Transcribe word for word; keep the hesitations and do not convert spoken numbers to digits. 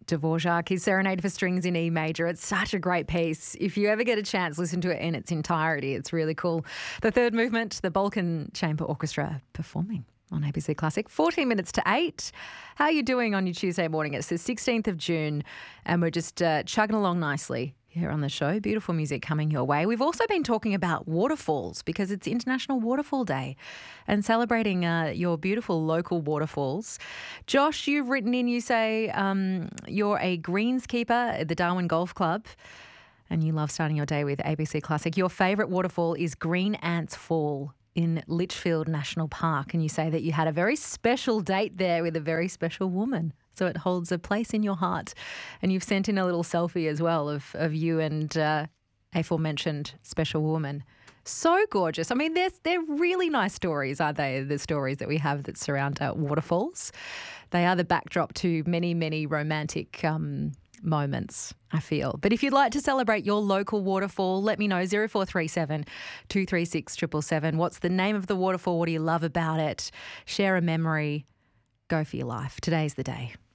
Dvorak, his Serenade for Strings in E major. It's such a great piece. If you ever get a chance, listen to it in its entirety. It's really cool. The third movement, the Balkan Chamber Orchestra performing on A B C Classic. fourteen minutes to eight. How are you doing on your Tuesday morning? It's the sixteenth of June and we're just uh, chugging along nicely here on the show. Beautiful music coming your way. We've also been talking about waterfalls because it's International Waterfall Day and celebrating uh, your beautiful local waterfalls. Josh, you've written in, you say um, you're a greenskeeper at the Darwin Golf Club and you love starting your day with A B C Classic. Your favourite waterfall is Green Ants Fall in Litchfield National Park, and you say that you had a very special date there with a very special woman. So it holds a place in your heart. And you've sent in a little selfie as well of, of you and uh, aforementioned special woman. So gorgeous. I mean, they're, they're really nice stories, aren't they, the stories that we have that surround uh, waterfalls. They are the backdrop to many, many romantic um, moments, I feel. But if you'd like to celebrate your local waterfall, let me know, zero four three seven, two three six, seven seven seven. What's the name of the waterfall? What do you love about it? Share a memory. Go for your life. Today's the day.